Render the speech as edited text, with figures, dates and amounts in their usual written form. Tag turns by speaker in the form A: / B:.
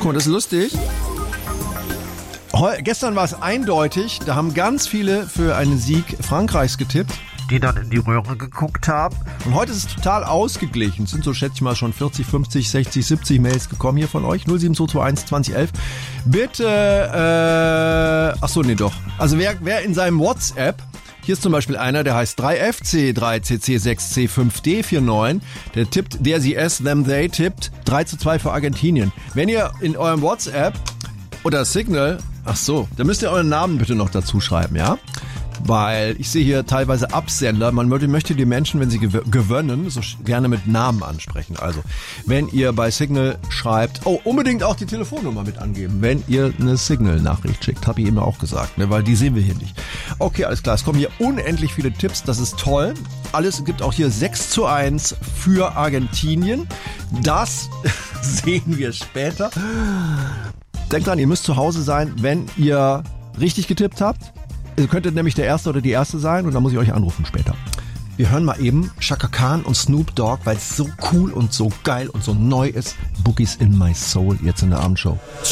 A: Guck mal, das ist lustig. Gestern war es eindeutig, da haben ganz viele für einen Sieg Frankreichs getippt, die dann in die Röhre geguckt haben. Und heute ist es total ausgeglichen. Es sind so, schätze ich mal, schon 40, 50, 60, 70 Mails gekommen hier von euch. 07221 2011. Bitte, Also wer in seinem WhatsApp, hier ist zum Beispiel einer, der heißt 3FC, 3CC, 6C, 5D49. Der tippt, der, sie, es, them, they tippt 3:2 für Argentinien. Wenn ihr in eurem WhatsApp oder Signal, dann müsst ihr euren Namen bitte noch dazu schreiben, ja? Weil ich sehe hier teilweise Absender. Man möchte die Menschen, wenn sie gewöhnen, so gerne mit Namen ansprechen. Also, wenn ihr bei Signal schreibt, unbedingt auch die Telefonnummer mit angeben, wenn ihr eine Signal-Nachricht schickt. Habe ich eben auch gesagt, ne? Weil die sehen wir hier nicht. Okay, alles klar. Es kommen hier unendlich viele Tipps. Das ist toll. Es gibt auch hier 6:1 für Argentinien. Das sehen wir später. Denkt dran, ihr müsst zu Hause sein, wenn ihr richtig getippt habt. Ihr könntet nämlich der Erste oder die Erste sein und dann muss ich euch anrufen später. Wir hören mal eben Chaka Khan und Snoop Dogg, weil es so cool und so geil und so neu ist. Boogies in my soul, jetzt in der Abendshow.